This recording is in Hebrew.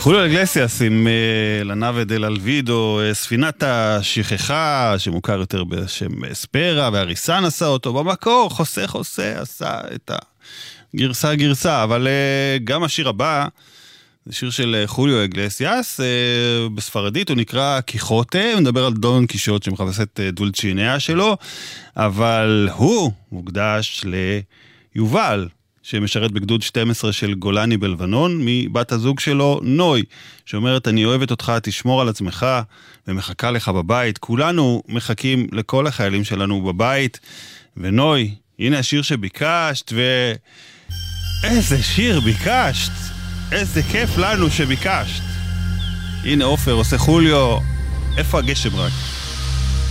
חוליו איגלסיאס עם לנה ודל אלווידו, ספינת השכחה, שמוכר יותר בשם אספרה, והריסן עשה אותו במקור, חוסה עשה את הגרסה, אבל גם השיר הבא, זה שיר של חוליו איגלסיאס, בספרדית הוא נקרא קיחוטה, הוא מדבר על דון קישוט שמחפש את דולצ'יניה שלו, אבל הוא מוקדש ליובל, שמשרת בגדוד 12 של גולני בלבנון, מבת הזוג שלו, נוי, שאומרת, אני אוהבת אותך, תשמור על עצמך, ומחכה לך בבית. כולנו מחכים לכל החיילים שלנו בבית, ונוי, הנה השיר שביקשת, איזה שיר ביקשת, איזה כיף לנו שביקשת. הנה עופר עושה חוליו, איפה הגשם רק?